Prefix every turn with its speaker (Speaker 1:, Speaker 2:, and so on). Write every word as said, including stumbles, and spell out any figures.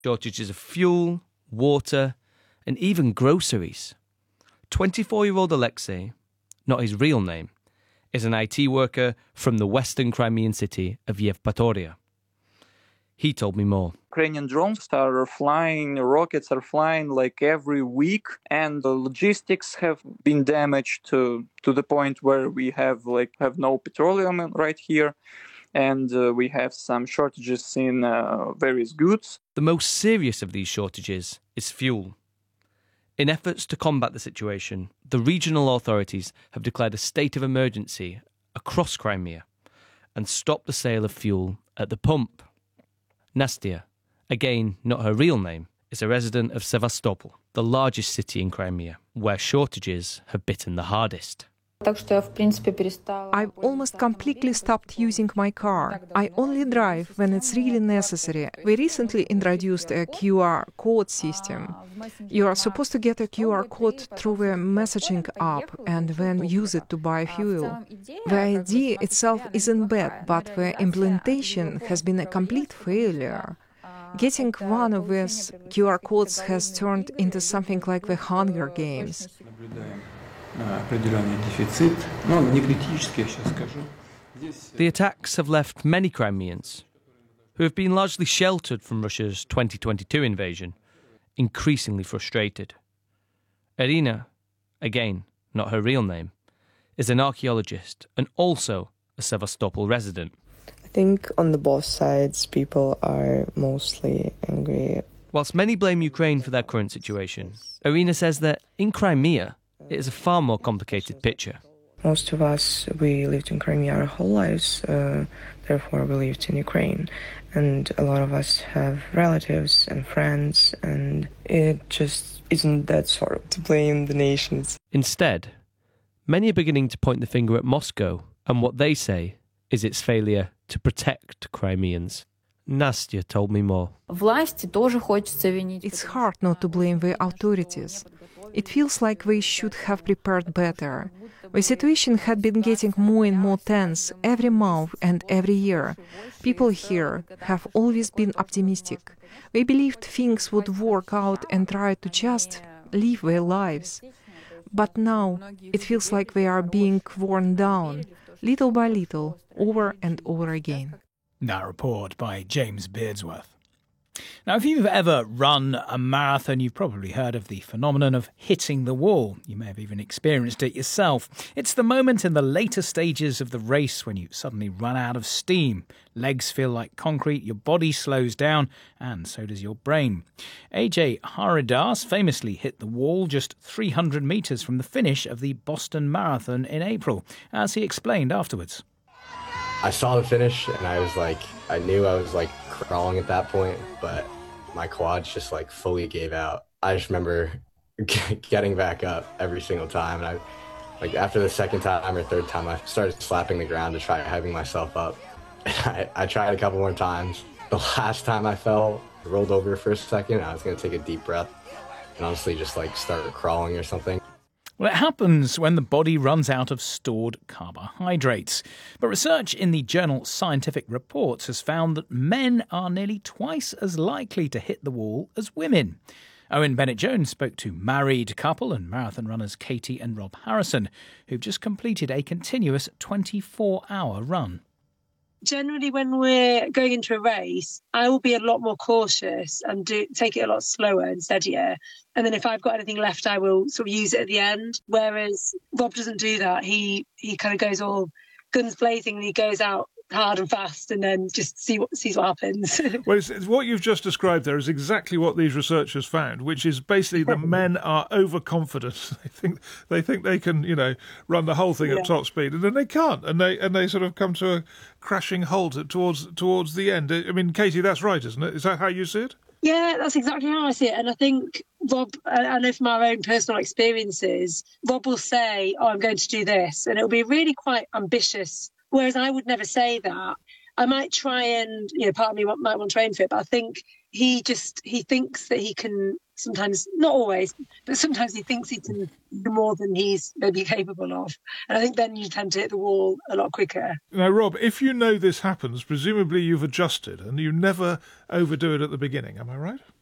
Speaker 1: Shortages of fuel, water, and even groceries. twenty-four-year-old Alexei, not his real name, is an I T worker from the western Crimean city of Yevpatoria. He told me more.
Speaker 2: Ukrainian drones are flying, rockets are flying like every week, and the logistics have been damaged to, to the point where we have like have no petroleum right here, and uh, we have some shortages in uh, various goods.
Speaker 1: The most serious of these shortages is fuel. In efforts to combat the situation, the regional authorities have declared a state of emergency across Crimea and stopped the sale of fuel at the pump. Nastya, again not her real name, is a resident of Sevastopol, the largest city in Crimea, where shortages have bitten the hardest.
Speaker 3: I've almost completely stopped using my car. I only drive when it's really necessary. We recently introduced a Q R code system. You are supposed to get a Q R code through a messaging app and then use it to buy fuel. The idea itself isn't bad, but the implementation has been a complete failure. Getting one of these Q R codes has turned into something like the Hunger Games.
Speaker 1: The attacks have left many Crimeans, who have been largely sheltered from Russia's twenty twenty-two invasion, increasingly frustrated. Irina, again not her real name, is an archaeologist and also a Sevastopol resident.
Speaker 4: I think on the both sides people are mostly angry.
Speaker 1: Whilst many blame Ukraine for their current situation, Irina says that in Crimea it is a far more complicated picture.
Speaker 4: Most of us, we lived in Crimea our whole lives, uh, therefore we lived in Ukraine. And a lot of us have relatives and friends, and it just isn't that sort of to blame the nations.
Speaker 1: Instead, many are beginning to point the finger at Moscow and what they say is its failure to protect Crimeans. Nastya told me more.
Speaker 3: It's hard not to blame the authorities. It feels like we should have prepared better. The situation had been getting more and more tense every month and every year. People here have always been optimistic. They believed things would work out and tried to just live their lives. But now it feels like they are being worn down, little by little, over and over again.
Speaker 5: That report by James Beardsworth. Now, if you've ever run a marathon, you've probably heard of the phenomenon of hitting the wall. You may have even experienced it yourself. It's the moment in the later stages of the race when you suddenly run out of steam. Legs feel like concrete, your body slows down, and so does your brain. A J Haridas famously hit the wall just three hundred metres from the finish of the Boston Marathon in April, as he explained afterwards.
Speaker 6: I saw the finish and I was like, I knew I was like crawling at that point, but my quads just like fully gave out. I just remember getting back up every single time. And I, like after the second time or third time, I started slapping the ground to try hyping myself up. And I, I tried a couple more times. The last time I fell, I rolled over for a second. I was going to take a deep breath and honestly just like start crawling or something.
Speaker 5: Well, it happens when the body runs out of stored carbohydrates. But research in the journal Scientific Reports has found that men are nearly twice as likely to hit the wall as women. Owen Bennett-Jones spoke to married couple and marathon runners Katie and Rob Harrison, who've just completed a continuous twenty-four hour run.
Speaker 7: Generally, when we're going into a race, I will be a lot more cautious and do take it a lot slower and steadier. And then if I've got anything left, I will sort of use it at the end. Whereas Rob doesn't do that. He he kind of goes all guns blazing and he goes out hard and fast and then just see what sees what happens.
Speaker 8: Well, it's, it's what you've just described there is exactly what these researchers found, which is basically the men are overconfident. They think they think they can, you know, run the whole thing yeah. at top speed, and then they can't, and they and they sort of come to a crashing halt towards towards the end. I mean, Katie, that's right, isn't it? Is that how you see it?
Speaker 7: Yeah, that's exactly how I see it. And I think Rob, I know from our own personal experiences, Rob will say, "Oh, I'm going to do this," and it'll be really quite ambitious. Whereas I would never say that. I might try and, you know, part of me might want to train for it, but I think he just, he thinks that he can sometimes, not always, but sometimes he thinks he can do more than he's maybe capable of. And I think then you tend to hit the wall a lot quicker.
Speaker 8: Now, Rob, if you know this happens, presumably you've adjusted and you never overdo it at the beginning. Am I right?